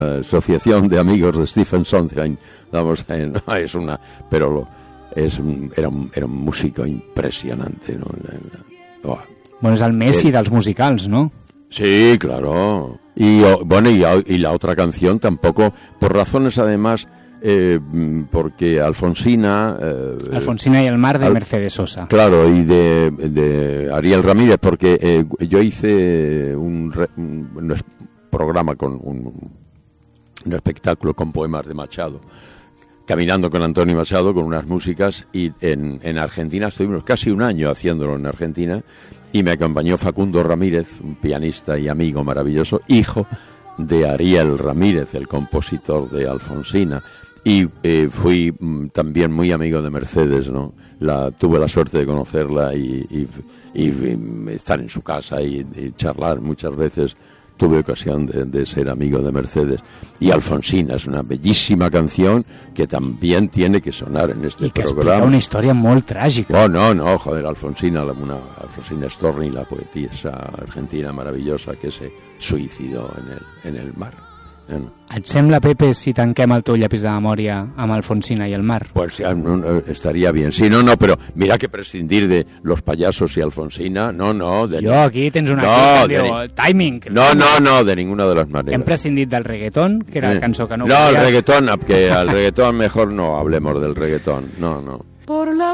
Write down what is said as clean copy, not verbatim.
Asociación de Amigos de Stephen Sondheim. Vamos, no es una, pero era un músico impresionante, ¿no? Bueno, és el Messi dels musicals, ¿no? Sí, claro. Y la otra canción tampoco, por razones además, porque Alfonsina y el mar de Mercedes Sosa. Claro, y de Ariel Ramírez, porque yo hice un programa con un espectáculo con poemas de Machado, caminando con Antonio Machado, con unas músicas, y en Argentina estuvimos casi un año haciéndolo en Argentina, y me acompañó Facundo Ramírez, un pianista y amigo maravilloso, hijo de Ariel Ramírez, el compositor de Alfonsina, y fui también muy amigo de Mercedes, ¿no? Tuve la suerte de conocerla y estar en su casa y charlar muchas veces. Tuve ocasión de ser amigo de Mercedes. Y Alfonsina es una bellísima canción que también tiene que sonar en este programa. Y que explica una historia muy trágica. No, joder, Alfonsina Storni, la poetisa argentina maravillosa que se suicidó en el mar. Et sembla, Pepe, si tanquem el teu llapis de memòria amb Alfonsina y el mar? Pues estaría bien. Sí, no, pero mira que prescindir de los payasos y Alfonsina, no. Yo aquí tens una timing. No, de ninguna de las maneras. Hem prescindit del reggaetón, que era la cançó que no el reggaetón, que al reggaetón mejor no hablemos del reggaetón. No. Por la